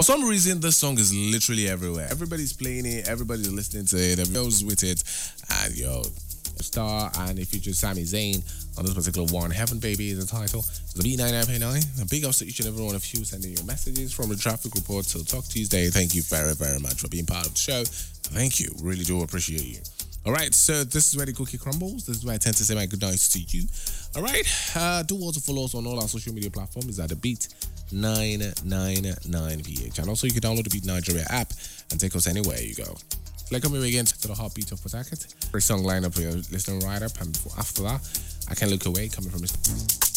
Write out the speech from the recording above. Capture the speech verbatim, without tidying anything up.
For some reason, this song is literally everywhere. Everybody's playing it, everybody's listening to it, everybody's with it, and yo, Star, and it features Sami Zayn on this particular one. Heaven Baby is the title. It's the B ninety-nine point nine. A big ups to each and every one of you sending your messages from the traffic report till Talk Tuesday. Thank you very, very much for being part of the show. Thank you. Really do appreciate you. All right, so this is where the cookie crumbles. This is where I tend to say my good nights to you. All right, uh, do also follow us on all our social media platforms at the Beat nine ninety-nine P H. And also, you can download the Beat Nigeria app and take us anywhere you go. Like coming again to the heartbeat of Port Harcourt. First song lineup for your listening right up, and before, after that, I Can't Look Away coming from Mister